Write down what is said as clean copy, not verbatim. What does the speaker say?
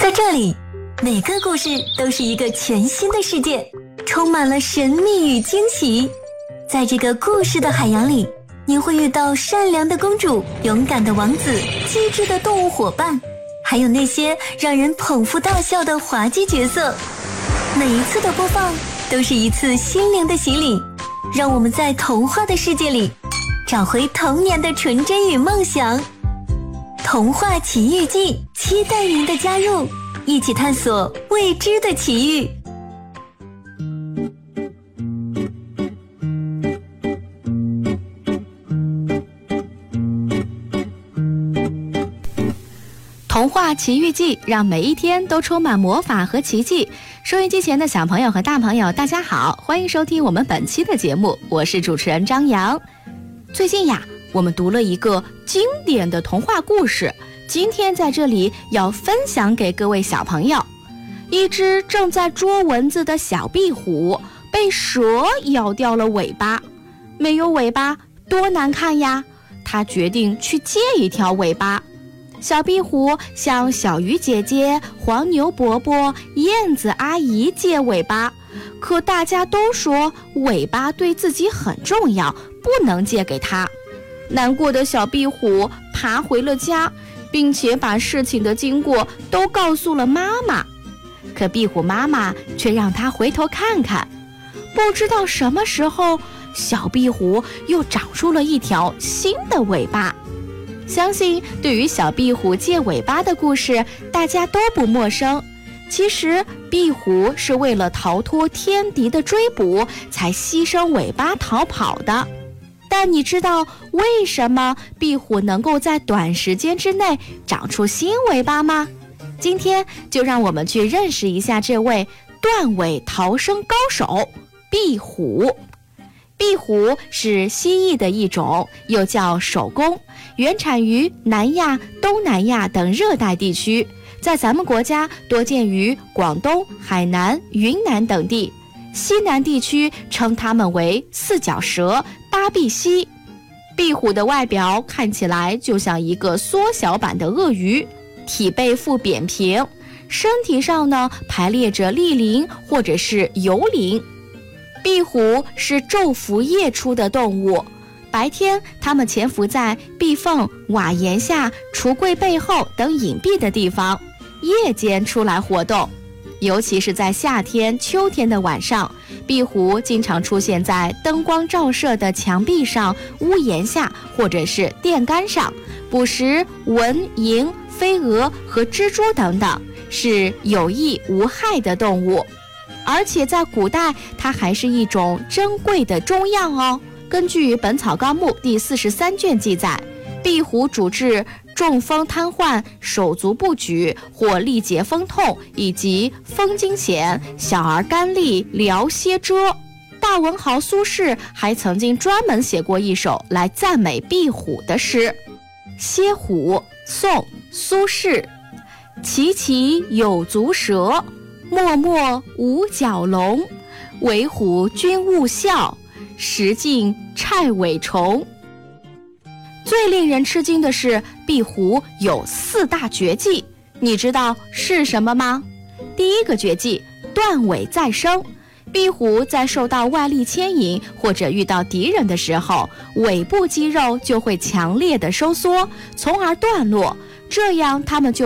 在这里，每个故事都是一个全新的世界，充满了神秘与惊喜。在这个故事的海洋里，你会遇到善良的公主、勇敢的王子、机智的动物伙伴，还有那些让人捧腹大笑的滑稽角色。每一次的播放都是一次心灵的洗礼，让我们在童话的世界里找回童年的纯真与梦想。童话奇遇记，期待您的加入，一起探索未知的奇遇。 童话奇遇记，让每一天都充满魔法和奇迹。收音机前的小朋友和大朋友，大家好，欢迎收听我们本期的节目，我是主持人张扬。最近呀，我们读了一个经典的童话故事，今天在这里要分享给各位小朋友。一只正在捉蚊子的小壁虎被蛇咬掉了尾巴，没有尾巴多难看呀，它决定去借一条尾巴。小壁虎向小鱼姐姐、黄牛伯伯、燕子阿姨借尾巴，可大家都说尾巴对自己很重要，不能借给他。难过的小壁虎爬回了家，并且把事情的经过都告诉了妈妈。可壁虎妈妈却让他回头看看，不知道什么时候，小壁虎又长出了一条新的尾巴。相信对于小壁虎借尾巴的故事，大家都不陌生。其实壁虎是为了逃脱天敌的追捕，才牺牲尾巴逃跑的。但你知道为什么壁虎能够在短时间之内长出新尾巴吗？今天就让我们去认识一下这位断尾逃生高手壁虎。壁虎是蜥蜴的一种，又叫守宫，原产于南亚、东南亚等热带地区，在咱们国家多见于广东、海南、云南等地。西南地区称它们为四脚蛇、八臂蜥。壁虎的外表看起来就像一个缩小版的鳄鱼，体背腹扁平，身体上呢排列着立鳞或者是游鳞。壁虎是昼伏夜出的动物，白天它们潜伏在壁缝、瓦檐下、橱柜背后等隐蔽的地方，夜间出来活动。尤其是在夏天、秋天的晚上，壁虎经常出现在灯光照射的墙壁上、屋檐下或者是电杆上，捕食蚊、蝇、飞蛾和蜘蛛等等，是有益无害的动物。而且在古代，它还是一种珍贵的中药哦。根据《本草纲目》第43卷记载，壁虎主治中风瘫痪、手足不举或力竭风痛，以及风惊痫、小儿干痢、疗歇蛰。大文豪苏轼还曾经专门写过一首来赞美壁虎的诗。歇虎，宋，苏轼。其其有足蛇，默默无角龙，为虎君勿笑，食尽虿尾虫。最令人吃惊的是，壁虎有4大绝技，你知道是什么吗？第一个绝技，断尾再生。壁虎在受到外力牵引或者遇到敌人的时候，尾部肌肉就会强烈的收缩，从而断落，这样它们就